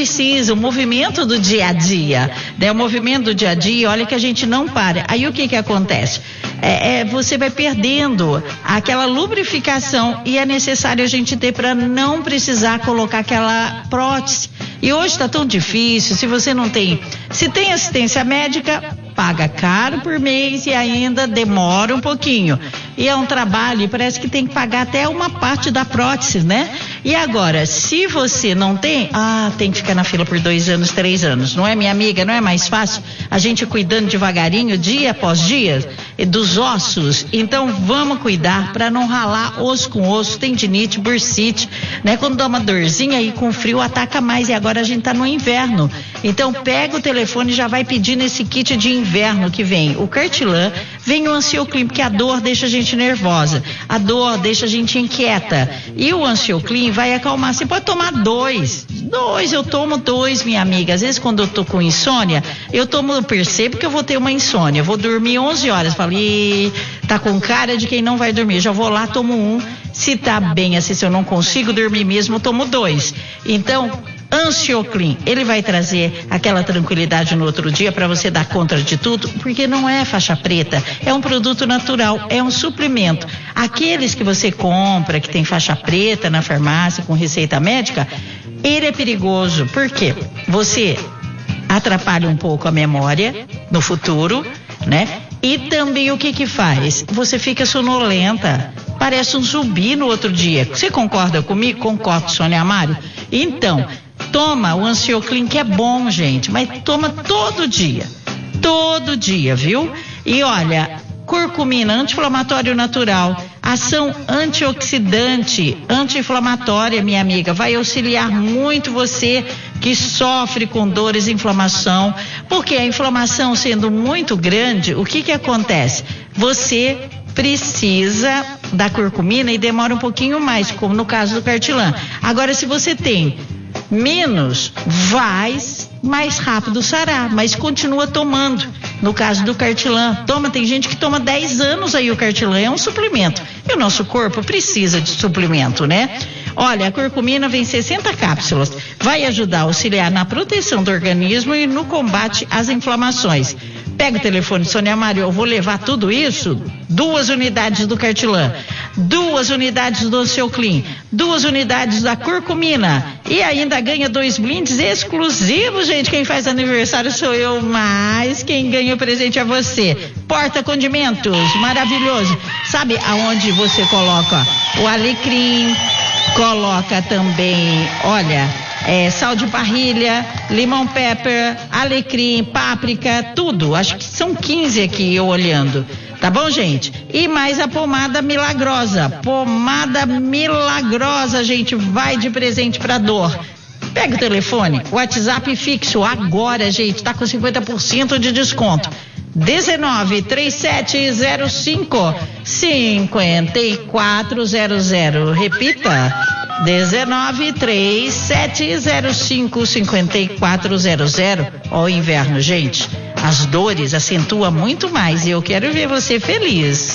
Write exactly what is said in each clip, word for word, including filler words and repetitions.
precisa, o movimento do dia a dia, né? O movimento do dia a dia, olha que a gente não para. Aí o que que acontece? É, é, você vai perdendo aquela lubrificação e é necessário a gente ter para não precisar colocar aquela prótese. E hoje está tão difícil, se você não tem, se tem assistência médica, paga caro por mês e ainda demora um pouquinho. E é um trabalho, e parece que tem que pagar até uma parte da prótese, né? E agora, se você não tem, ah, tem que ficar na fila por dois anos, três anos. Não é, minha amiga? Não é mais fácil a gente cuidando devagarinho, dia após dia, dos ossos? Então, vamos cuidar para não ralar osso com osso, tendinite, bursite, né? Quando dá uma dorzinha aí com frio, ataca mais. E agora a gente tá no inverno. Então, pega o telefone e já vai pedindo esse kit de inverno que vem o Cartilan, vem o Ansioclim, porque a dor deixa a gente nervosa, a dor deixa a gente inquieta, e o Ansioclim vai acalmar. Você pode tomar dois, dois, eu tomo dois, minha amiga. Às vezes quando eu tô com insônia, eu tomo, eu percebo que eu vou ter uma insônia, eu vou dormir onze horas, falo, ih, tá com cara de quem não vai dormir, já vou lá, tomo um, se tá bem assim, se eu não consigo dormir mesmo, eu tomo dois. Então, Ansioclim, ele vai trazer aquela tranquilidade no outro dia para você dar conta de tudo, porque não é faixa preta, é um produto natural, é um suplemento. Aqueles que você compra, que tem faixa preta na farmácia com receita médica, ele é perigoso, porque você atrapalha um pouco a memória no futuro, né? E também o que que faz? Você fica sonolenta, parece um zumbi no outro dia. Você concorda comigo? Concordo, Sônia Amário? Então, toma o Ansioclim, que é bom, gente, mas toma todo dia, todo dia, viu? E olha, curcumina, anti-inflamatório natural, ação antioxidante, anti-inflamatória, minha amiga, vai auxiliar muito você que sofre com dores e inflamação, porque a inflamação sendo muito grande, o que que acontece? Você precisa da curcumina e demora um pouquinho mais, como no caso do Cartilan. Agora, se você tem menos, vai mais rápido sarar, mas continua tomando. No caso do Cartilan, toma, tem gente que toma dez anos aí o Cartilan, é um suplemento. E o nosso corpo precisa de suplemento, né? Olha, a curcumina vem sessenta cápsulas, vai ajudar a auxiliar na proteção do organismo e no combate às inflamações. Pega o telefone, Sônia Amário, eu vou levar tudo isso, duas unidades do Cartilan, duas unidades do Ansioclim, duas unidades da curcumina e ainda ganha dois blindes exclusivos, gente. Quem faz aniversário sou eu, mas quem ganha o presente é você. Porta Condimentos, maravilhoso. Sabe aonde você coloca o alecrim, coloca também, olha, É, sal de parrilha, limão pepper, alecrim, páprica, tudo. Acho que são quinze aqui eu olhando. Tá bom, gente? E mais a pomada milagrosa. Pomada milagrosa, gente, vai de presente pra dor. Pega o telefone, WhatsApp fixo agora, gente, tá com cinquenta por cento de desconto. dezenove, trinta e sete zero cinco, cinquenta e quatro zero zero. Repita. dezenove, trinta e sete zero cinco, cinquenta e quatro zero zero. Ó, o inverno, gente, as dores acentuam muito mais e eu quero ver você feliz.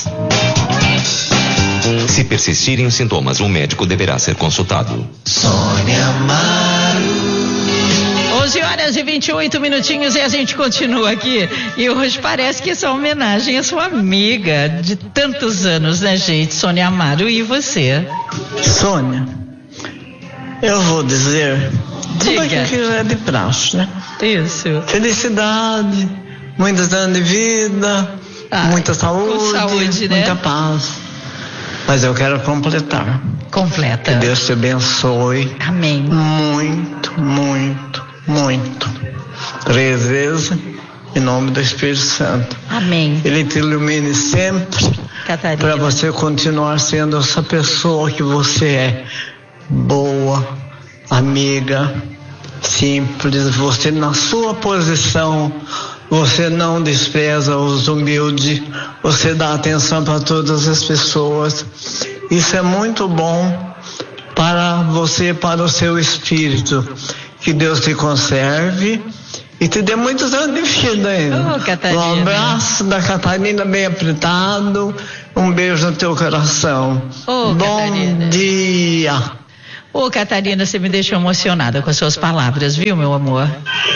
Se persistirem os sintomas, o médico deverá ser consultado. Sônia Amário. onze horas e vinte e oito minutinhos e a gente continua aqui. E hoje parece que essa homenagem à sua amiga de tantos anos, né, gente? Sônia Amário, e você? Sônia, eu vou dizer tudo aquilo que já é de praxe, né? Isso. Felicidade, muitos anos de vida, ah, muita saúde, saúde, né? Muita paz. Mas eu quero completar. Completa. Que Deus te abençoe. Amém. Muito, muito, muito. Três vezes, em nome do Espírito Santo. Amém. Ele te ilumine sempre. Catarina. Para você continuar sendo essa pessoa que você é. Boa, amiga, simples. Você na sua posição, você não despreza os humildes. Você dá atenção para todas as pessoas. Isso é muito bom para você, para o seu espírito. Que Deus te conserve e te dê muitos anos de vida ainda. Oh, Catarina. Um abraço da Catarina bem apertado. Um beijo no teu coração. Oh, Bom Catarina. dia. Ô, Catarina, você me deixou emocionada com as suas palavras, viu, meu amor?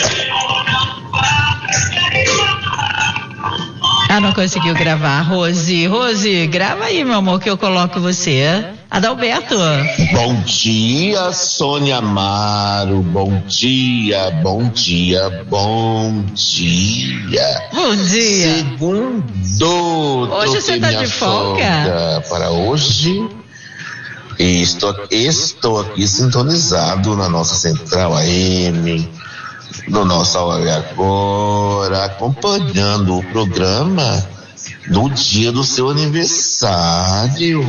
Ah, não conseguiu gravar. Rose, Rose, grava aí, meu amor, que eu coloco você. Adalberto. Bom dia, Sônia Amaro. Bom dia, bom dia, bom dia. Bom dia. Segundo. Hoje você tá de folga? Para hoje. E estou, estou aqui sintonizado na nossa central A M, no nosso Hora Agora, acompanhando o programa do dia do seu aniversário.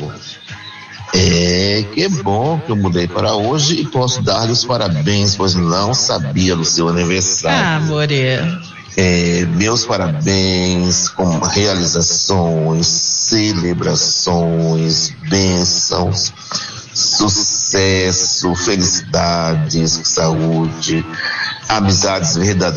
É, que bom que eu mudei para hoje e posso dar-lhe os parabéns, pois não sabia do seu aniversário. Ah, amore. É, meus parabéns com realizações, celebrações, bênçãos, sucesso, felicidades, saúde, amizades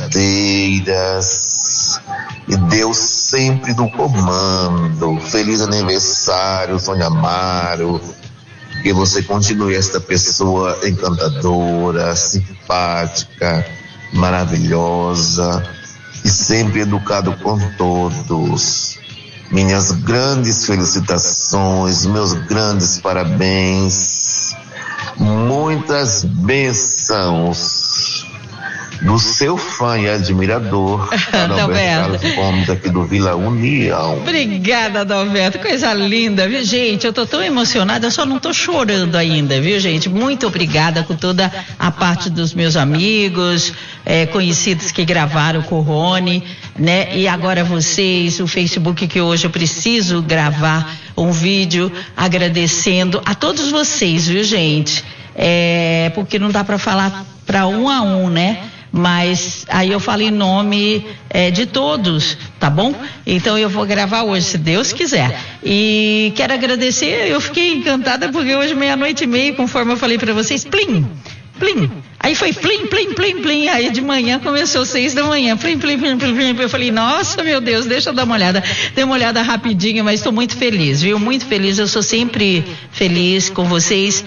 verdadeiras e Deus sempre no comando. Feliz aniversário, Sônia Amaro. Que você continue esta pessoa encantadora, simpática, maravilhosa e sempre educado com todos. Minhas grandes felicitações, meus grandes parabéns, muitas bênçãos do seu fã e admirador, Adalberto Carlos Gomes, aqui do Vila União. Obrigada, Adalberto, coisa linda, viu, gente? Eu tô tão emocionada, eu só não tô chorando ainda, viu, gente? Muito obrigada com toda a parte dos meus amigos, é, conhecidos que gravaram com o Rony, né? E agora vocês, o Facebook, que hoje eu preciso gravar um vídeo agradecendo a todos vocês, viu, gente? É, porque não dá para falar para um a um, né? Mas aí eu falo em nome é, de todos, tá bom? Então eu vou gravar hoje, se Deus quiser. E quero agradecer, eu fiquei encantada porque hoje meia-noite e meia, conforme eu falei para vocês, plim, plim. Aí foi plim, plim, plim, plim. Aí de manhã começou seis da manhã, plim, plim, plim, plim, plim. Eu falei, nossa, meu Deus, deixa eu dar uma olhada. Dei uma olhada rapidinho, mas estou muito feliz, viu? Muito feliz, eu sou sempre feliz com vocês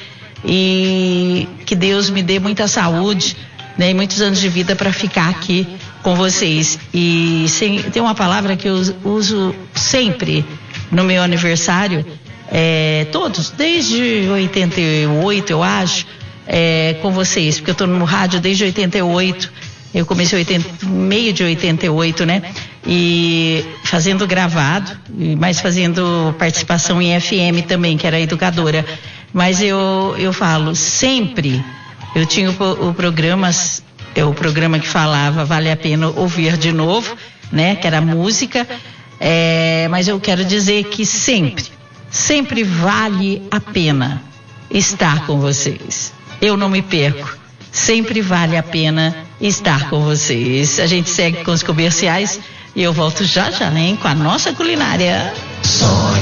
e que Deus me dê muita saúde, né, e muitos anos de vida para ficar aqui com vocês. E sem, tem uma palavra que eu uso sempre no meu aniversário, é, todos, desde oitenta e oito, eu acho, é, com vocês, porque eu estou no rádio desde oitenta e oito, eu comecei oitenta, meio de oitenta e oito, né? E fazendo gravado, mas fazendo participação em F M também, que era educadora. Mas eu, eu falo sempre. Eu tinha o, o programa, é o programa que falava Vale a Pena Ouvir de Novo, né? Que era música, é, mas eu quero dizer que sempre, sempre vale a pena estar com vocês. Eu não me perco, sempre vale a pena estar com vocês. A gente segue com os comerciais e eu volto já já, hein? Com a nossa culinária. Sonho.